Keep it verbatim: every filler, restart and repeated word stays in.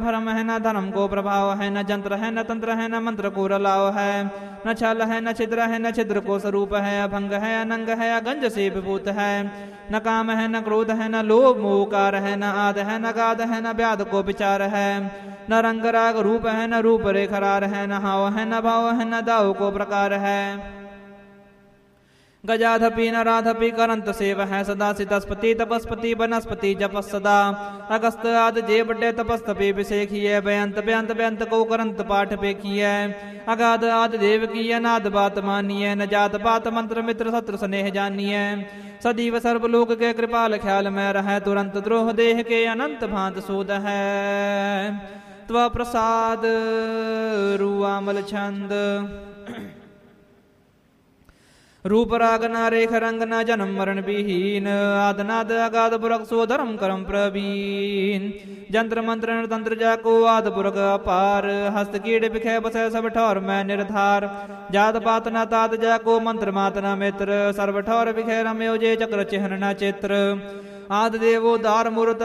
भरम है न धर्म को प्रभाव है, न जंत्र है न तंत्र है, न मंत्र को रलाव है, न छल है न छिद्र है, न छिद्र को स्वरूप है, अभंग है अनंग है, अगंज से विभूत है, न काम है न क्रोध है, न लोभ मोकार है, न आद है न गाद है, न व्याध को विचार है, न रंग राग रूप है, न रूप रेखरार है, न हाव है न भाव है, न दाव को प्रकार है, गजाधपि नराधपि करंत सेव है, सदा सितस्पति तपस्पति वनस्पति जपस सदा, अगस्त आद जे बड्डे तपस्तपे विषेखिय, बेअंत बेअंत बेअंत को करंत पाठ पेखिय, अगाध आद देव की अनाद बात मानिय, न जात पात मंत्र मित्र शत्रु स्नेह जानिय, सदीव सर्वलोक के कृपाल ख्याल में रह, तुरंत द्रोह देह के अनंत भांत सूद है, त्व प्रसाद रुआमल छंद। रूप राग न रेख रंग न जन्म मरण विहीन, आदनाद अगाध पुरख सो धर्म करम प्रवीण, जंत्र मंत्र तंत्र जाको आद पुरख अपार, हस्त कीड़ बिखे बसे सब ठौर में निर्धार, जात पात न तात जाको मंत्र मात न मित्र, सर्व ठौर बिखे रम्यो जे चक्र चिन्ह न चित्र, आद देवो दार मूर्त